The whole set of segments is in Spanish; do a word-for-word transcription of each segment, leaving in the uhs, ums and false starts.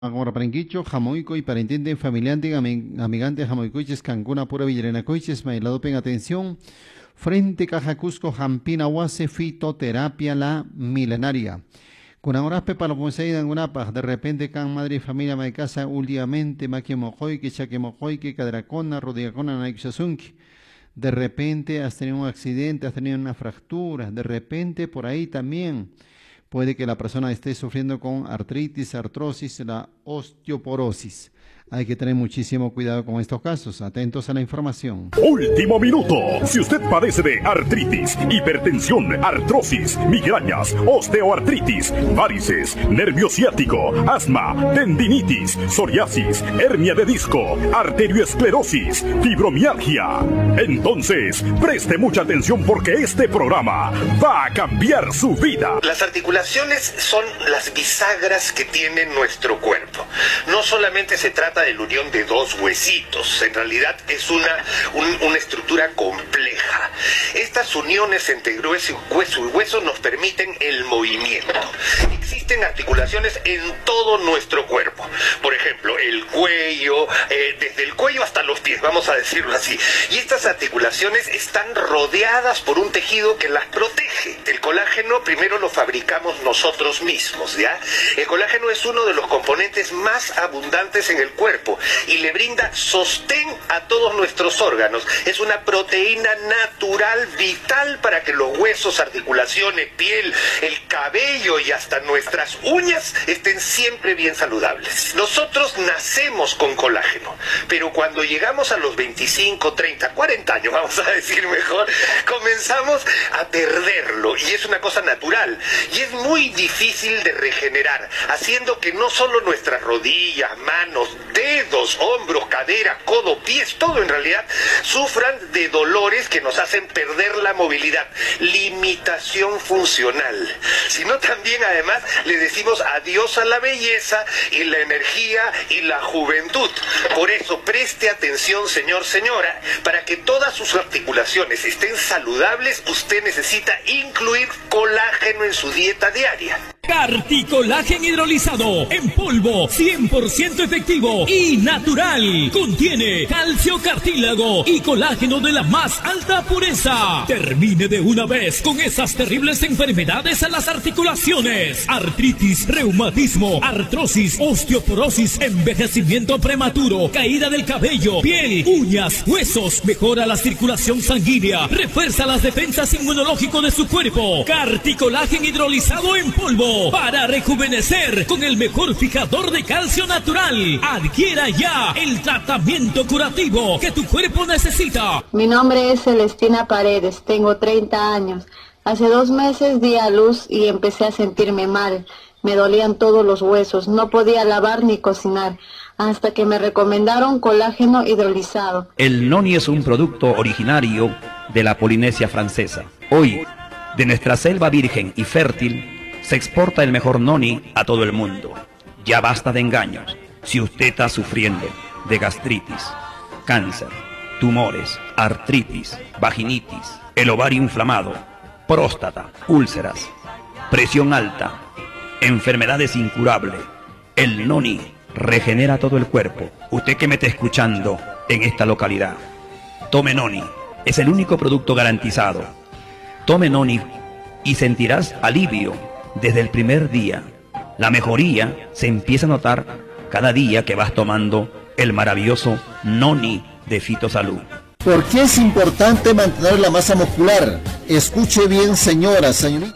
Agora parenquicho, jamoico y parentente, familiante, ami- amigante, jamoicoiches, cancuna, pura villerenacoiches, mailadopen, atención, frente Caja Cusco, Jampina, Huase, fitoterapia, la milenaria. Con ahora pepa lo posee en una paz, de repente can madre y familia me casa últimamente, maque mojoy, que chaque mojoy, que cadracona, rodiacona, naixasunki. De repente has tenido un accidente, has tenido una fractura, de repente por ahí también. Puede que la persona esté sufriendo con artritis, artrosis, la osteoporosis. Hay que tener muchísimo cuidado con estos casos. Atentos a la información. Último minuto. Si usted padece de artritis, hipertensión, artrosis, migrañas, osteoartritis, varices, nervio ciático, asma, tendinitis, psoriasis, hernia de disco, arterioesclerosis, fibromialgia, entonces preste mucha atención porque este programa va a cambiar su vida. Las articulaciones son las bisagras que tiene nuestro cuerpo. No solamente se trata de la unión de dos huesitos, en realidad es una, un, una estructura compleja. Estas uniones entre hueso y hueso, y hueso nos permiten el movimiento. Existen articulaciones en todo nuestro cuerpo. Por ejemplo, el cuello, eh, desde el cuello hasta los pies, vamos a decirlo así. Y estas articulaciones están rodeadas por un tejido que las protege. El colágeno primero lo fabricamos nosotros mismos, ¿ya? El colágeno es uno de los componentes más abundantes en el cuerpo y le brinda sostén a todos nuestros órganos. Es una proteína natural vital para que los huesos, articulaciones, piel, el cabello y hasta nuestras uñas estén siempre bien saludables. Nosotros nacemos con colágeno, pero cuando llegamos a los veinticinco, treinta, cuarenta años, vamos a decir mejor, comenzamos a perderlo y es una cosa natural y es muy difícil de regenerar, haciendo que no solo nuestras rodillas, manos, dedos, hombros, cadera, codo, pies, todo en realidad sufran de dolores que nos hacen perder la movilidad, limitación funcional, sino también además le decimos adiós a la belleza y la energía y la juventud. Por eso preste atención, señor, señora, para que todas sus articulaciones estén saludables, usted necesita incluir colágeno en su dieta diaria. Carticolágeno hidrolizado en polvo, cien por ciento efectivo y natural. Contiene calcio, cartílago y colágeno de la más alta pureza. Termine de una vez con esas terribles enfermedades a las articulaciones: artritis, reumatismo, artrosis, osteoporosis, envejecimiento prematuro, caída del cabello, piel, uñas, huesos. Mejora la circulación sanguínea, refuerza las defensas inmunológicas de su cuerpo. Carticolágeno hidrolizado en polvo para rejuvenecer con el mejor fijador de calcio natural. Adquiera ya el tratamiento curativo que tu cuerpo necesita. Mi nombre es Celestina Paredes, tengo treinta años. Hace dos meses di a luz y empecé a sentirme mal. Me dolían todos los huesos, no podía lavar ni cocinar, hasta que me recomendaron colágeno hidrolizado. El noni es un producto originario de la Polinesia francesa. Hoy, de nuestra selva virgen y fértil, se exporta el mejor noni a todo el mundo. Ya basta de engaños. Si usted está sufriendo de gastritis, cáncer, tumores, artritis, vaginitis, el ovario inflamado, próstata, úlceras, presión alta, enfermedades incurables, el noni regenera todo el cuerpo. Usted que me está escuchando en esta localidad, tome noni. Es el único producto garantizado. Tome noni y sentirás alivio desde el primer día. La mejoría se empieza a notar cada día que vas tomando el maravilloso noni de Fitosalud. ¿Por qué es importante mantener la masa muscular? Escuche bien, señora, señorita.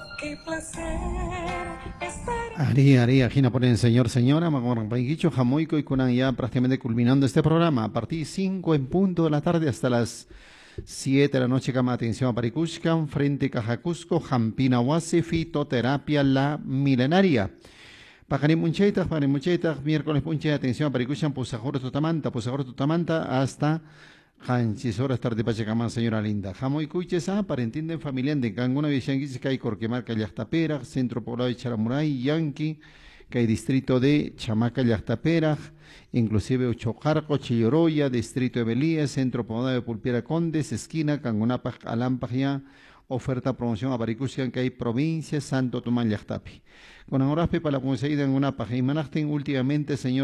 Ari, Ari, Agina ponen señor, señora, Maguarapaiquicho, Jamoico y Kunan ya prácticamente culminando este programa. A partir de cinco en punto de la tarde hasta las siete de la noche, cama atención a Paricushcan, frente Cajacusco, Jampina Huase, fitoterapia la milenaria. Pajarín Muncheitas, Pajarín Muncheitas, miércoles Punche, atención a Paricushcan, Pusajoro Tutamanta, Pusajoro Tutamanta, hasta Hanchis horas tarde Pachacamán, señora linda. Jamoy Cuichesa, para entienden familiar de Canguna Villanguis, que hay Corquemarca Yachtapera, centro poblado de Charamuray, Yanqui, que hay distrito de Chamaca Yachtapera, inclusive Uchocarco, Chilloroya, distrito de Belía, centro poblado de Pulpiera Condes, esquina Cangunapac, Alampajya, oferta promoción a Baricushkan que hay provincia Santo Tomás Llactapi. Con ahora para la conseguida en una página últimamente, señor